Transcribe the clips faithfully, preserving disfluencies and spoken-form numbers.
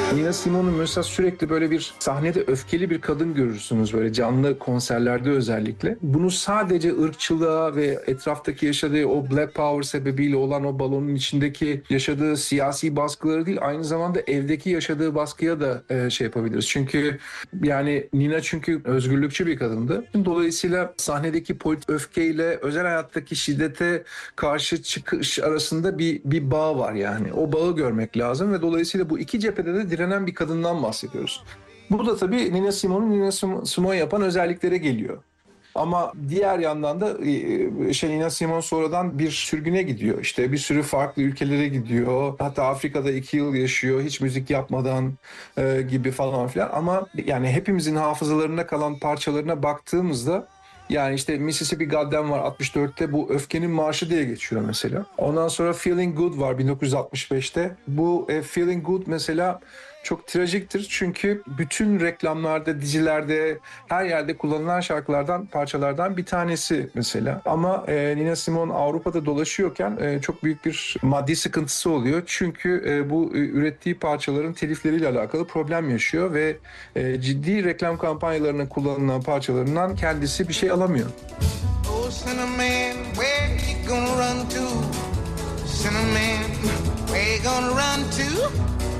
Nina Simone'un mesela sürekli böyle bir sahnede öfkeli bir kadın görürsünüz, böyle canlı konserlerde özellikle. Bunu sadece ırkçılığa ve etraftaki yaşadığı o Black Power sebebiyle olan o balonun içindeki yaşadığı siyasi baskıları değil, aynı zamanda evdeki yaşadığı baskıya da e, şey yapabiliriz. Çünkü yani Nina çünkü özgürlükçü bir kadındı. Dolayısıyla sahnedeki politik öfkeyle özel hayattaki şiddete karşı çıkış arasında bir bir bağ var yani. O bağı görmek lazım ve dolayısıyla bu iki cephede de direnen bir kadından bahsediyoruz. Bu da tabii Nina Simone'un Nina Simone yapan özelliklere geliyor. Ama diğer yandan da e, şey, Nina Simone sonradan bir sürgüne gidiyor. İşte bir sürü farklı ülkelere gidiyor. Hatta Afrika'da iki yıl yaşıyor hiç müzik yapmadan e, gibi falan filan. Ama yani hepimizin hafızalarında kalan parçalarına baktığımızda, yani işte Mississippi Goddam var altmış dörtte, bu Öfkenin Marşı diye geçiyor mesela. Ondan sonra Feeling Good var bin dokuz yüz altmış beşte. Bu e, Feeling Good mesela çok trajiktir çünkü bütün reklamlarda, dizilerde, her yerde kullanılan şarkılardan, parçalardan bir tanesi mesela. Ama e, Nina Simone Avrupa'da dolaşıyorken e, çok büyük bir maddi sıkıntısı oluyor. Çünkü e, bu e, ürettiği parçaların telifleriyle alakalı problem yaşıyor ve e, ciddi reklam kampanyalarına kullanılan parçalarından kendisi bir şey alamıyor. Oh, Cinnamon, where you gonna run to? Cinnamon, where you gonna run to?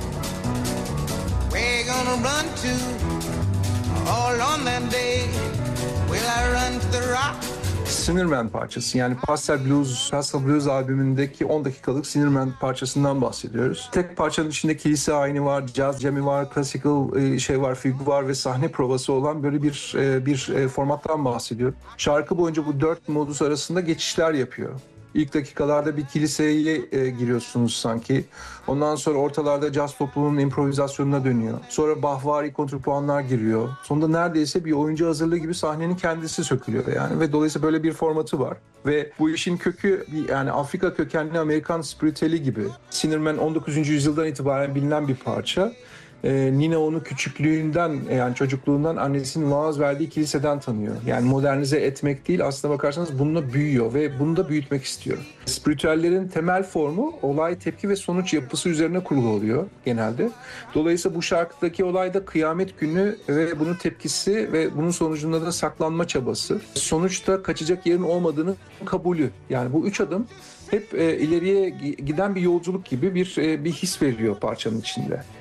Where you gonna run to? All on that day, will I run to the rock? Sinnerman parçası, yani Pastel Blues, Pastel Blues albümündeki on dakikalık Sinnerman parçasından bahsediyoruz. Tek parçanın içinde kilise ayini var, jazz jam'i var, classical şey var, füg var ve sahne provası olan böyle bir bir formattan bahsediyor. Şarkı boyunca bu dört modus arasında geçişler yapıyor. İlk dakikalarda bir kiliseye e, giriyorsunuz sanki. Ondan sonra ortalarda caz toplumunun improvizasyonuna dönüyor. Sonra Bachvari kontrpuanlar giriyor. Sonunda neredeyse bir oyuncu hazırlığı gibi sahnenin kendisi sökülüyor yani. Ve dolayısıyla böyle bir formatı var. Ve bu işin kökü yani Afrika kökenli Amerikan spiritüeli gibi. Sinnerman on dokuzuncu yüzyıldan itibaren bilinen bir parça. Ee, Nina onu küçüklüğünden, yani çocukluğundan annesinin vaaz verdiği kiliseden tanıyor. Yani modernize etmek değil, aslına bakarsanız bununla büyüyor ve bunu da büyütmek istiyor. Spiritüellerin temel formu olay, tepki ve sonuç yapısı üzerine kurulu oluyor genelde. Dolayısıyla bu şarkıdaki olay da kıyamet günü ve bunun tepkisi ve bunun sonucunda da saklanma çabası. Sonuçta kaçacak yerin olmadığını kabulü. Yani bu üç adım hep e, ileriye giden bir yolculuk gibi bir e, bir his veriyor parçanın içinde.